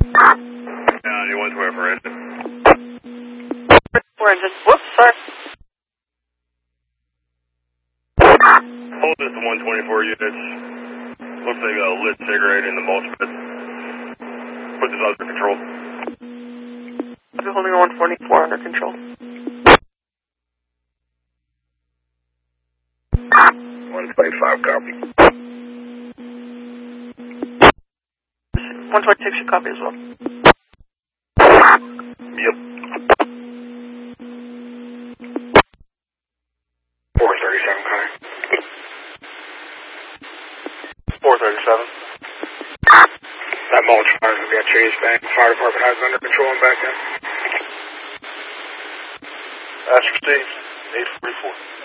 You 124 engine. Whoops, sorry. Hold this to 124 units. Looks like a lit cigarette in the mulch pit. Put this under control. I'll be holding a 144 under control. 125 copy. 126 should copy as well. Yep. 437, Connor. 437. That mulch fire is going to be at Chase Bank. The fire department has it under control and back in. Ask for Steve, 844.